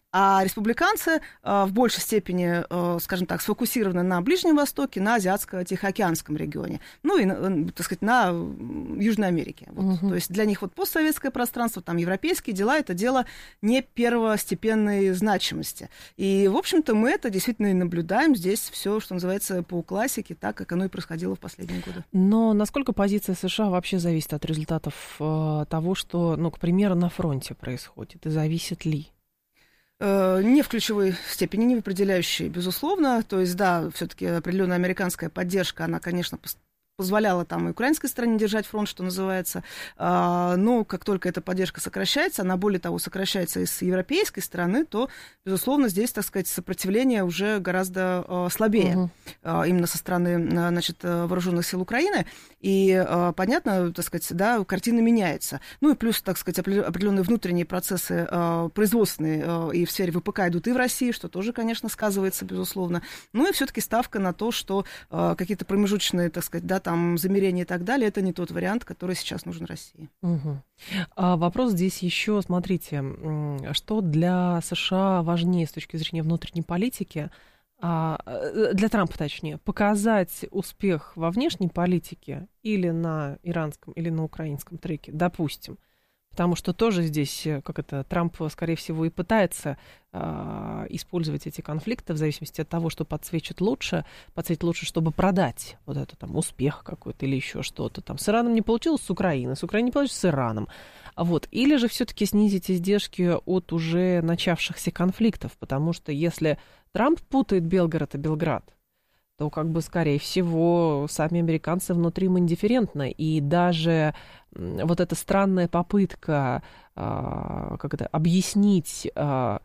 А республиканцы э, в большей степени, э, скажем так, сфокусированы на Ближнем Востоке, на Азиатско-Тихоокеанском регионе, ну и, э, так сказать, на Южной Америке. Вот. Uh-huh. То есть для них вот постсоветское пространство, там европейские дела, это дело не первостепенной значимости. И, в общем-то, мы это действительно и наблюдаем здесь все, что называется, по классике, так, как оно и происходило в последние годы. Но насколько позиция США вообще зависит от результатов э, того, что, ну, к примеру, на фронте происходит, и зависит ли? Не в ключевой степени, не в определяющей, безусловно. То есть, да, все-таки определенная американская поддержка, она, конечно, позволяла там и украинской стороне держать фронт, что называется. Но как только эта поддержка сокращается, она, более того, сокращается и с европейской стороны, то, безусловно, здесь, так сказать, сопротивление уже гораздо слабее. Угу. Именно со стороны, значит, вооруженных сил Украины. И понятно, так сказать, да, картина меняется. Ну и плюс, так сказать, определенные внутренние процессы производственные и в сфере ВПК идут и в России, что тоже, конечно, сказывается, безусловно. Ну и все-таки ставка на то, что какие-то промежуточные, так сказать, да, там замерения и так далее, это не тот вариант, который сейчас нужен России. Угу. А вопрос здесь еще, смотрите, что для США важнее с точки зрения внутренней политики, для Трампа точнее, показать успех во внешней политике или на иранском, или на украинском треке, допустим. Потому что тоже здесь, как это, Трамп, скорее всего, и пытается э, использовать эти конфликты в зависимости от того, что подсвечит лучше, подсветит лучше, чтобы продать вот это там успех какой-то или еще что-то. Там с Ираном не получилось, с Украиной, с Украиной не получилось, с Ираном. Вот. Или же все-таки снизить издержки от уже начавшихся конфликтов, потому что если Трамп путает Белгород и Белград, то, как бы, скорее всего, сами американцы внутри им индифферентны. И даже вот эта странная попытка а, как это, объяснить а,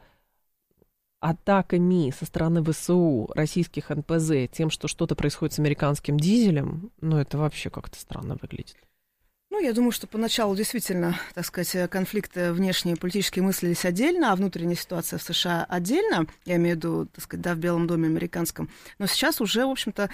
атаками со стороны ВСУ российских эн пэ зэ тем, что что-то происходит с американским дизелем, ну, это вообще как-то странно выглядит. Ну, я думаю, что поначалу действительно, так сказать, конфликты внешние политические мыслились отдельно, а внутренняя ситуация в США отдельно, я имею в виду, так сказать, да, в Белом доме американском. Но сейчас уже, в общем-то,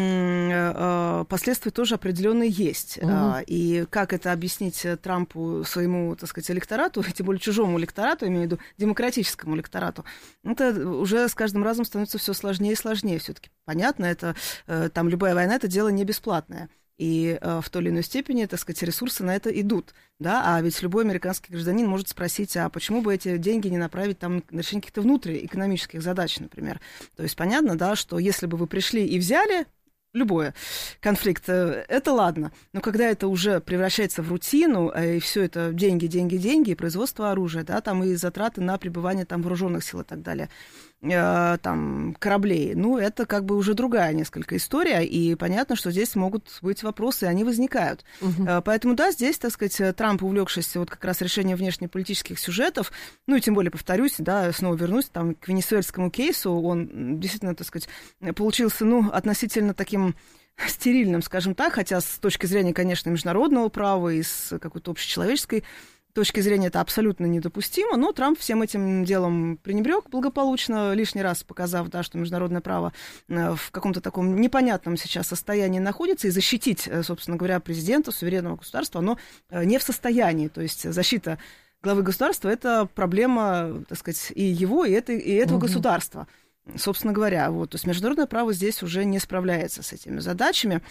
последствия тоже определенные есть. Угу. И как это объяснить Трампу, своему, так сказать, электорату, тем более чужому электорату, имею в виду демократическому электорату, это уже с каждым разом становится все сложнее и сложнее. Все-таки понятно, это там любая война — это дело не бесплатное. И э, в той или иной степени, так сказать, ресурсы на это идут, да, а ведь любой американский гражданин может спросить, а почему бы эти деньги не направить там на решение каких-то внутриэкономических задач, например. То есть понятно, да, что если бы вы пришли и взяли любой конфликт, это ладно, но когда это уже превращается в рутину, и все это деньги, деньги, деньги, и производство оружия, да, там и затраты на пребывание там вооруженных сил и так далее, там, кораблей, ну, это как бы уже другая несколько история, и понятно, что здесь могут быть вопросы, и они возникают. Угу. Поэтому, да, здесь, так сказать, Трамп, увлекшись вот как раз решением внешнеполитических сюжетов, ну, и тем более, повторюсь, да, снова вернусь там к венесуэльскому кейсу, он действительно, так сказать, получился, ну, относительно таким стерильным, скажем так, хотя с точки зрения, конечно, международного права и с какой-то общечеловеческой точки зрения это абсолютно недопустимо, но Трамп всем этим делом пренебрег благополучно, лишний раз показав, да, что международное право в каком-то таком непонятном сейчас состоянии находится, и защитить, собственно говоря, президента, суверенного государства, оно не в состоянии. То есть защита главы государства — это проблема, так сказать, и его, и, это, и этого угу. государства, собственно говоря. Вот. То есть международное право здесь уже не справляется с этими задачами.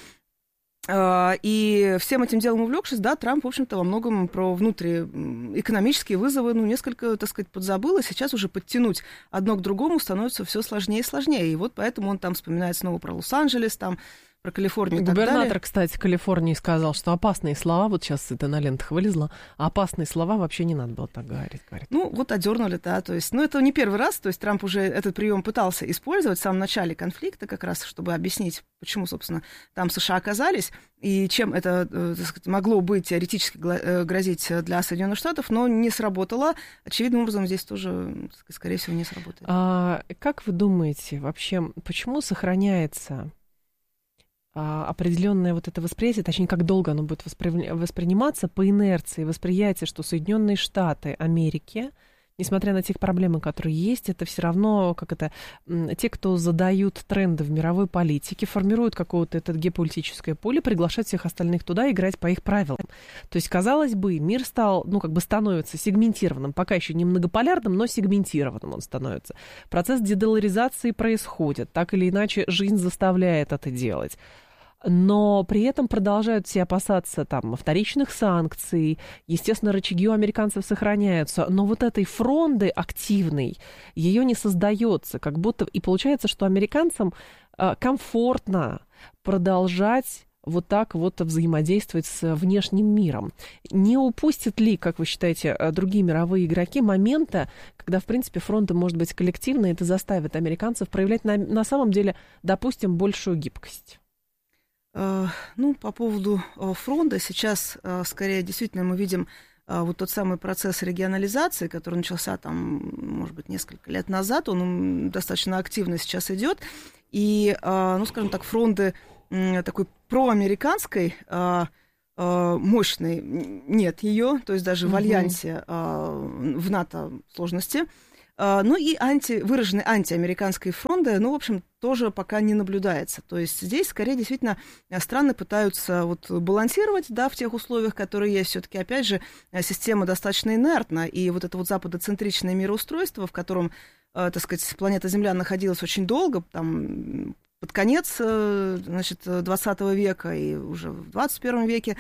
И всем этим делом увлекшись, да, Трамп, в общем-то, во многом про внутриэкономические вызовы, ну, несколько, так сказать, подзабыл, и сейчас уже подтянуть одно к другому становится все сложнее и сложнее. И вот поэтому он там вспоминает снова про Лос-Анджелес, там, про Калифорнию и так далее. Губернатор, кстати, Калифорнии сказал, что опасные слова, вот сейчас это на лентах вылезло, а опасные слова вообще не надо было так говорить. говорить. Ну, вот одернули, да, то есть, ну, это не первый раз, то есть Трамп уже этот прием пытался использовать в самом начале конфликта, как раз, чтобы объяснить, почему, собственно, там США оказались, и чем это, так сказать, могло быть теоретически грозить для Соединенных Штатов, но не сработало. Очевидным образом здесь тоже, так сказать, скорее всего, не сработает. А как вы думаете, вообще, почему сохраняется определенное вот это восприятие, точнее, как долго оно будет воспри... восприниматься по инерции, восприятие, что Соединенные Штаты Америки несмотря на те проблемы, которые есть, это все равно, как это, те, кто задают тренды в мировой политике, формируют какое-то это геополитическое поле, приглашают всех остальных туда играть по их правилам. То есть, казалось бы, мир стал, ну, как бы становится сегментированным, пока еще не многополярным, но сегментированным он становится. Процесс дедоларизации происходит, так или иначе жизнь заставляет это делать. Но при этом продолжают все опасаться там вторичных санкций. Естественно, рычаги у американцев сохраняются. Но вот этой фронды активной, ее не создается. Как будто... И получается, что американцам э, комфортно продолжать вот так вот взаимодействовать с внешним миром. Не упустят ли, как вы считаете, другие мировые игроки момента, когда, в принципе, фронты, может быть, коллективные, это заставит американцев проявлять на, на самом деле, допустим, большую гибкость? Ну, по поводу фронта, сейчас, скорее, действительно, мы видим вот тот самый процесс регионализации, который начался там, может быть, несколько лет назад, он достаточно активно сейчас идет, и, ну, скажем так, фронты такой проамериканской, мощной нет ее, то есть даже угу. в альянсе, в НАТО сложности. Ну и анти, выраженной антиамериканской фронты, ну, в общем, тоже пока не наблюдается. То есть здесь, скорее, действительно, страны пытаются вот балансировать, да, в тех условиях, которые есть. Все-таки, опять же, система достаточно инертна, и вот это вот западоцентричное мироустройство, в котором, так сказать, планета Земля находилась очень долго, там, под конец, значит, двадцатого века и уже в двадцать первом веке,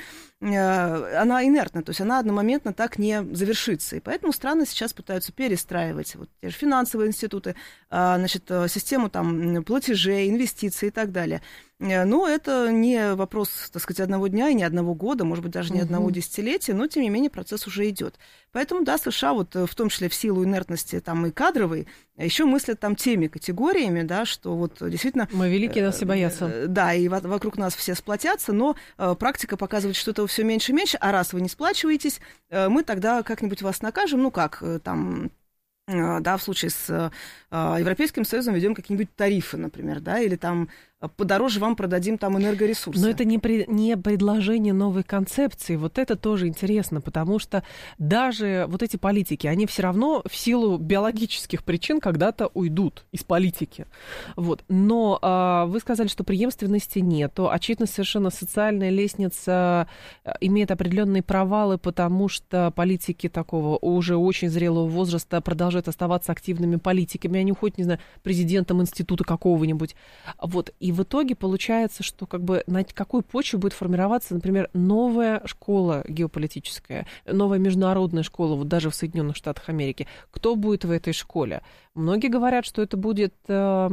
она инертна, то есть она одномоментно так не завершится. И поэтому страны сейчас пытаются перестраивать вот те же финансовые институты, значит, систему там платежей, инвестиций и так далее. Но это не вопрос, так сказать, одного дня и не одного года, может быть, даже не одного десятилетия, но, тем не менее, процесс уже идет. Поэтому, да, США, вот, в том числе в силу инертности там, и кадровой, еще мыслят там теми категориями, да, что вот действительно... Мы великие, нас все боятся. Да, и вокруг нас все сплотятся, но практика показывает, что этого все меньше и меньше, а раз вы не сплачиваетесь, мы тогда как-нибудь вас накажем, ну как, там... Да, в случае с э, Европейским Союзом ведем какие-нибудь тарифы, например, да, или там подороже вам продадим там энергоресурсы. Но это не, при, не предложение новой концепции. Вот это тоже интересно, потому что даже вот эти политики, они все равно в силу биологических причин когда-то уйдут из политики. Вот. Но э, вы сказали, что преемственности нету. Очевидно, совершенно социальная лестница имеет определенные провалы, потому что политики такого уже очень зрелого возраста продолжают оставаться активными политиками. Они уходят, не знаю, президентом института какого-нибудь. Вот. И в итоге получается, что как бы на какой почве будет формироваться, например, новая школа геополитическая, новая международная школа, вот даже в Соединенных Штатах Америки. Кто будет в этой школе? Многие говорят, что это будет, э,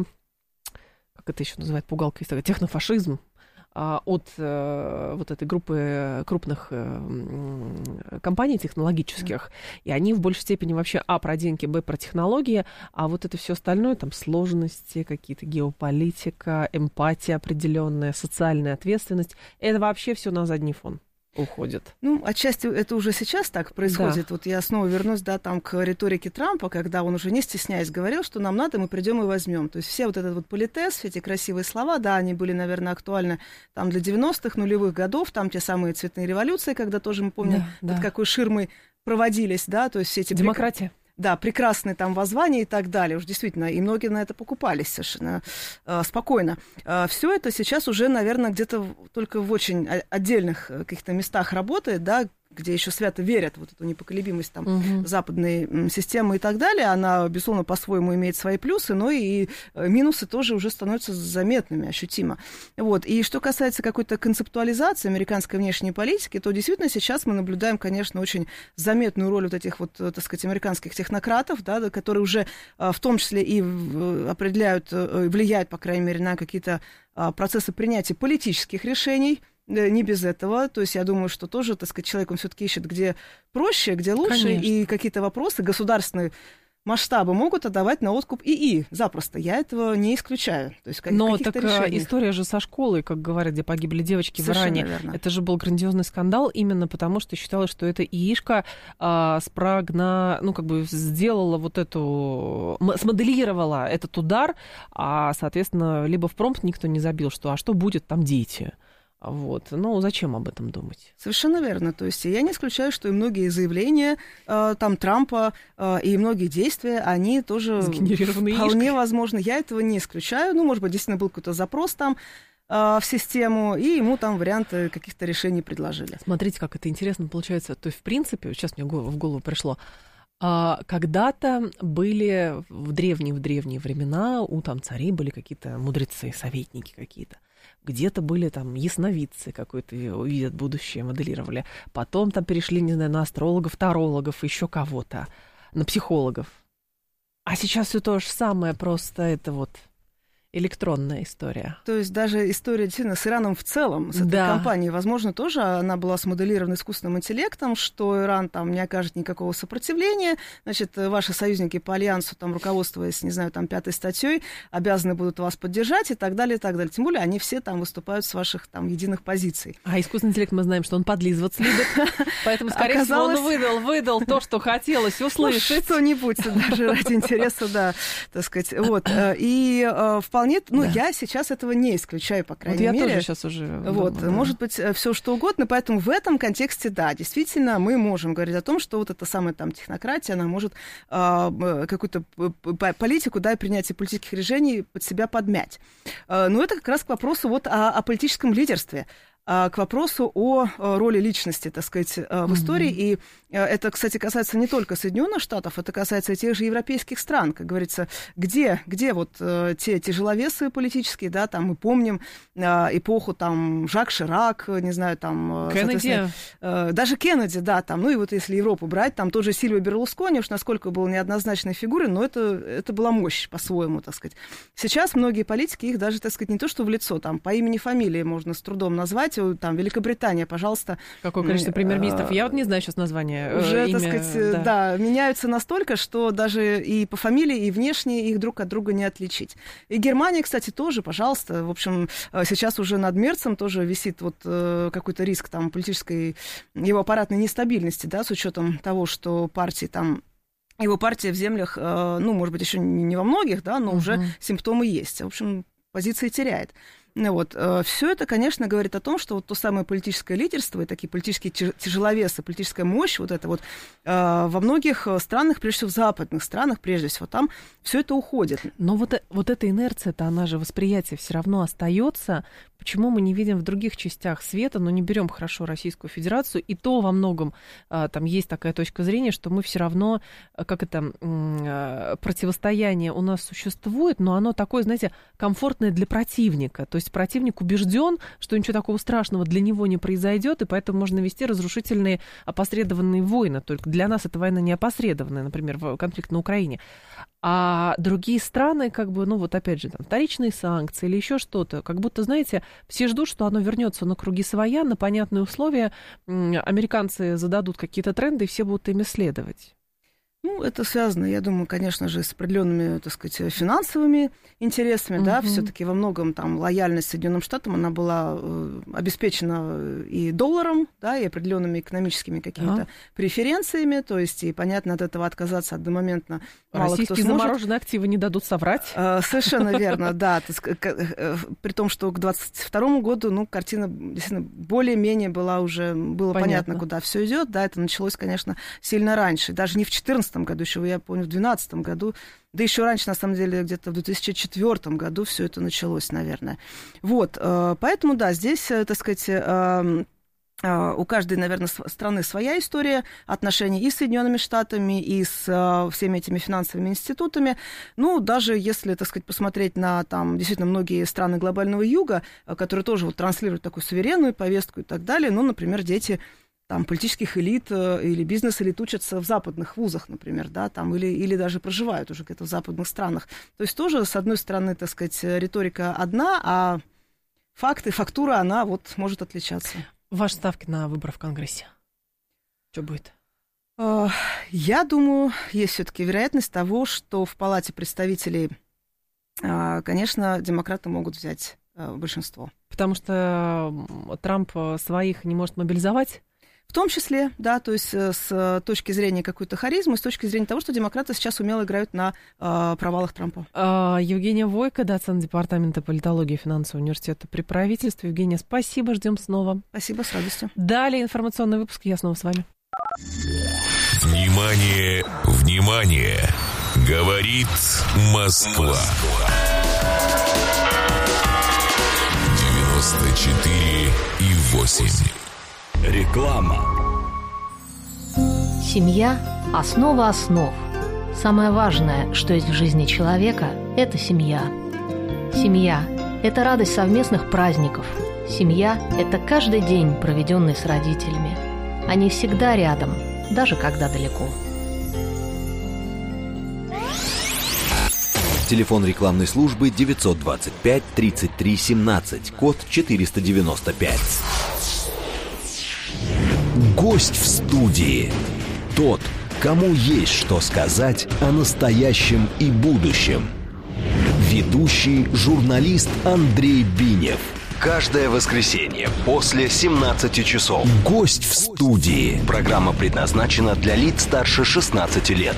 как это еще называют, пугалка, технофашизм. От э, вот этой группы крупных э, компаний технологических, и они в большей степени вообще а, про деньги, б, про технологии, а вот это все остальное, там, сложности, какие-то геополитика, эмпатия определенная, социальная ответственность, это вообще все на задний фон уходит. Ну, отчасти это уже сейчас так происходит. Да. Вот я снова вернусь, да, там к риторике Трампа, когда он уже не стесняясь говорил, что нам надо, мы придем и возьмем. То есть все вот этот вот политез, эти красивые слова, да, они были, наверное, актуальны там для девяностых, нулевых годов, там те самые цветные революции, когда тоже мы помним, да, под да. какой ширмой проводились, да, то есть все эти... Демократия. Да, прекрасные там воззвания и так далее. Уж действительно, и многие на это покупались совершенно э, спокойно. Э, все это сейчас уже, наверное, где-то только в очень отдельных каких-то местах работает, да, где еще свято верят в вот эту непоколебимость там, угу. западной системы и так далее. Она, безусловно, по-своему имеет свои плюсы, но и минусы тоже уже становятся заметными, ощутимо. Вот. И что касается какой-то концептуализации американской внешней политики, то действительно сейчас мы наблюдаем, конечно, очень заметную роль вот этих вот, так сказать, американских технократов, да, которые уже в том числе и определяют, влияют, по крайней мере, на какие-то процессы принятия политических решений. Не без этого. То есть я думаю, что тоже, так сказать, человек, он все-таки ищет, где проще, где лучше, конечно. И какие-то вопросы государственные масштабы могут отдавать на откуп ИИ запросто. Я этого не исключаю. То есть, но так решениях. История же со школой, как говорят, где погибли девочки совершенно в Иране. Верно. Это же был грандиозный скандал именно потому, что считалось, что эта ИИшка а, спрагна, ну, как бы сделала вот эту, смоделировала этот удар, а, соответственно, либо в промпт никто не забил, что а что будет там дети. Вот. Ну, зачем об этом думать? Совершенно верно. То есть я не исключаю, что и многие заявления э, там Трампа э, и многие действия, они тоже вполне возможны. Я этого не исключаю. Ну, может быть, действительно был какой-то запрос там э, в систему, и ему там варианты каких-то решений предложили. Смотрите, как это интересно получается. То есть, в принципе, сейчас мне в голову пришло, а, когда-то были в древние-в древние времена у там царей были какие-то мудрецы, советники какие-то. Где-то были там ясновидцы, какой-то увидят будущее, моделировали. Потом там перешли, не знаю, на астрологов, тарологов, еще кого-то, на психологов. А сейчас все то же самое, просто это вот электронная история. То есть даже история действительно с Ираном в целом, с этой да. компанией, возможно, тоже она была смоделирована искусственным интеллектом, что Иран там не окажет никакого сопротивления, значит, ваши союзники по альянсу, там, руководствуясь, не знаю, там, пятой статьей, обязаны будут вас поддержать и так далее, и так далее. Тем более они все там выступают с ваших там единых позиций. А искусственный интеллект, мы знаем, что он подлизываться любит, поэтому, скорее всего, он выдал, выдал то, что хотелось услышать. Что-нибудь, даже ради интереса, да, так сказать. Вот. И вполне Ну, да. я сейчас этого не исключаю, по крайней вот я мере. Я тоже сейчас уже Вот, думаю, да. Может быть, все что угодно, поэтому в этом контексте, да, действительно, мы можем говорить о том, что вот эта самая там технократия, она может э, какую-то политику, да, и принятие политических решений под себя подмять. Э, но это как раз к вопросу вот о, о политическом лидерстве, к вопросу о роли личности, так сказать, в истории. Mm-hmm. И это, кстати, касается не только Соединенных Штатов, это касается и тех же европейских стран. Как говорится, где, где вот те тяжеловесы политические, да, там мы помним эпоху там Жак Ширак, не знаю, там... Кеннеди. Даже Кеннеди, да, там, ну и вот если Европу брать, там тоже Сильвио Берлускони, уж насколько был неоднозначной фигурой, но это, это была мощь по-своему, так сказать. Сейчас многие политики, их даже, так сказать, не то что в лицо, там, по имени, фамилии можно с трудом назвать, там, Великобритания, пожалуйста. Какое количество премьер-министров? Я вот не знаю сейчас название. Уже, имя, так сказать, да. да, меняются настолько, что даже и по фамилии, и внешне их друг от друга не отличить. И Германия, кстати, тоже, пожалуйста. В общем, сейчас уже над Мерцем тоже висит вот какой-то риск там политической, его аппаратной нестабильности, да, с учетом того, что партии там его партия в землях, ну, может быть, еще не во многих, да, но uh-huh. уже симптомы есть. В общем, позиции теряет. Вот. Все это, конечно, говорит о том, что вот то самое политическое лидерство и такие политические тяжеловесы, политическая мощь, вот это вот во многих странах, прежде всего в западных странах, прежде всего, там все это уходит. Но вот, вот эта инерция-то, она же, восприятие все равно остается. Почему мы не видим в других частях света, но не берем хорошо Российскую Федерацию, и то во многом там есть такая точка зрения, что мы все равно, как это, противостояние у нас существует, но оно такое, знаете, комфортное для противника. То есть противник убежден, что ничего такого страшного для него не произойдет, и поэтому можно вести разрушительные опосредованные войны. Только для нас эта война не опосредованная, например, конфликт на Украине. А другие страны, как бы, ну вот опять же, там, вторичные санкции или еще что-то, как будто, знаете, все ждут, что оно вернется на круги своя, на понятные условия. Американцы зададут какие-то тренды, и все будут ими следовать. Ну, это связано, я думаю, конечно же, с определенными, так сказать, финансовыми интересами, uh-huh. да, все-таки во многом там лояльность Соединенным Штатам, она была э, обеспечена и долларом, да, и определенными экономическими какими-то uh-huh. преференциями, то есть, и, понятно, от этого отказаться одномоментно мало кто сможет. Российские замороженные активы не дадут соврать. Э, совершенно верно, да, при том, что к двадцать второму году, ну, картина действительно более-менее была уже, было понятно, куда все идет, да, это началось, конечно, сильно раньше, даже не в четырнадцатом году, еще, я помню, в две тысячи двенадцатом году, да еще раньше, на самом деле, где-то в две тысячи четвёртом году все это началось, наверное. Вот, поэтому, да, здесь, так сказать, у каждой, наверное, страны своя история отношений и с Соединенными Штатами, и с всеми этими финансовыми институтами. Ну, даже если, так сказать, посмотреть на, там, действительно, многие страны глобального юга, которые тоже вот транслируют такую суверенную повестку и так далее, ну, например, дети там, политических элит или бизнес-элит учатся в западных вузах, например, да, там, или, или даже проживают уже где-то в западных странах. То есть тоже, с одной стороны, так сказать, риторика одна, а факты, фактура, она вот может отличаться. Ваши ставки на выборы в Конгрессе? Что будет? Я думаю, есть все-таки вероятность того, что в Палате представителей, конечно, демократы могут взять большинство. Потому что Трамп своих не может мобилизовать? В том числе, да, то есть с точки зрения какой-то харизмы, с точки зрения того, что демократы сейчас умело играют на э, провалах Трампа. А, Евгения Войко, доцент департамента политологии и финансового университета при правительстве. Евгения, спасибо, ждем снова. Спасибо, с радостью. Далее информационный выпуск, я снова с вами. Внимание, внимание! Говорит Москва. девяносто четыре и восемь. Реклама. Семья – основа основ. Самое важное, что есть в жизни человека – это семья. Семья – это радость совместных праздников. Семья – это каждый день, проведенный с родителями. Они всегда рядом, даже когда далеко. Телефон рекламной службы девятьсот двадцать пять тридцать три семнадцать, код четыреста девяносто пять. Гость в студии. Тот, кому есть что сказать о настоящем и будущем. Ведущий журналист Андрей Бинев. Каждое воскресенье после семнадцати часов. Гость в студии. Программа предназначена для лиц старше шестнадцати лет.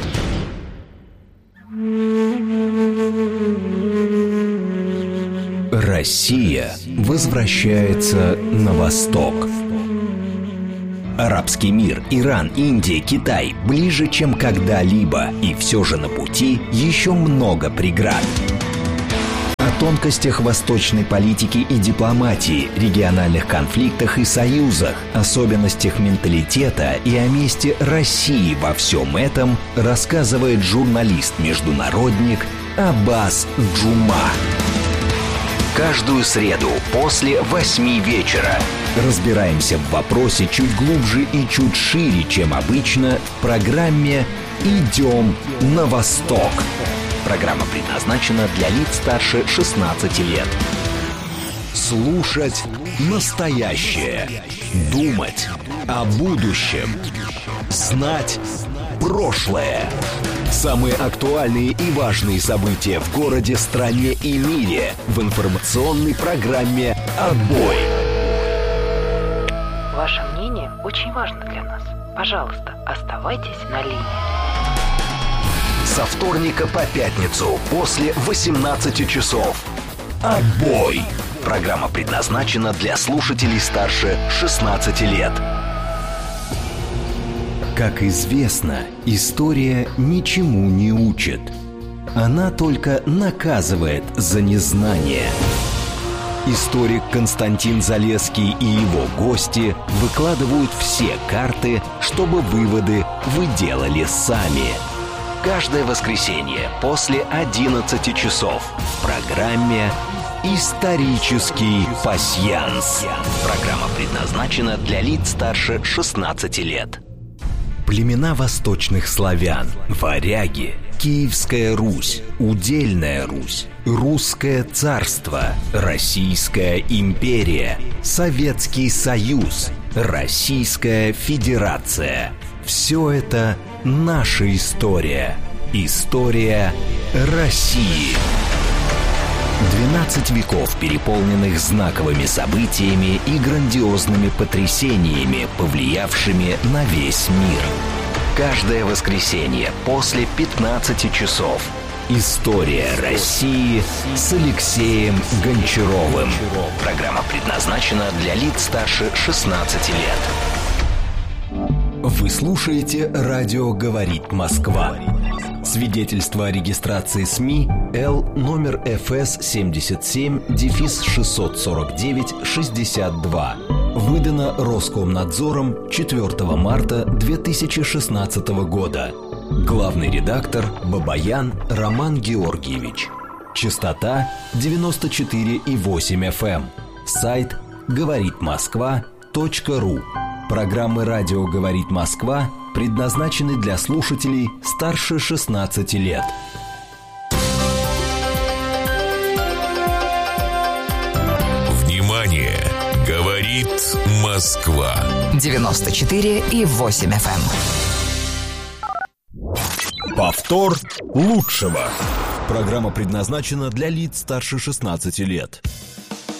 Россия возвращается на восток. Арабский мир, Иран, Индия, Китай ближе, чем когда-либо. И все же на пути еще много преград. О тонкостях восточной политики и дипломатии, региональных конфликтах и союзах, особенностях менталитета и о месте России во всем этом рассказывает журналист-международник Аббас Джума. Каждую среду после восьми вечера разбираемся в вопросе чуть глубже и чуть шире, чем обычно, в программе «Идем на восток». Программа предназначена для лиц старше шестнадцати лет. Слушать настоящее. Думать о будущем. Знать прошлое. Самые актуальные и важные события в городе, стране и мире в информационной программе «Отбой». Ваше мнение очень важно для нас. Пожалуйста, оставайтесь на линии. Со вторника по пятницу после восемнадцати часов. «Отбой». Программа предназначена для слушателей старше шестнадцати лет. Как известно, история ничему не учит. Она только наказывает за незнание. Историк Константин Залесский и его гости выкладывают все карты, чтобы выводы вы делали сами. Каждое воскресенье после одиннадцати часов в программе «Исторический пасьянс». Программа предназначена для лиц старше шестнадцати лет. Племена восточных славян, варяги, Киевская Русь, Удельная Русь, Русское царство, Российская империя, Советский Союз, Российская Федерация. Все это наша история. История России. двенадцать веков, переполненных знаковыми событиями и грандиозными потрясениями, повлиявшими на весь мир. Каждое воскресенье после пятнадцати часов. История России с Алексеем Гончаровым. Программа предназначена для лиц старше шестнадцати лет. Вы слушаете «Радио говорит Москва». Свидетельство о регистрации СМИ Л номер эф эс семьдесят семь шестьсот сорок девять шестьдесят два. Выдано Роскомнадзором четвёртого марта две тысячи шестнадцатого года. Главный редактор Бабаян Роман Георгиевич. Частота девяносто четыре и восемь эф эм. Сайт говорит москва точка ру. Программы «Радио говорит Москва» предназначены для слушателей старше шестнадцати лет. Внимание! Говорит Москва. девяносто четыре и восемь эф эм. Повтор лучшего. Программа предназначена для лиц старше шестнадцати лет.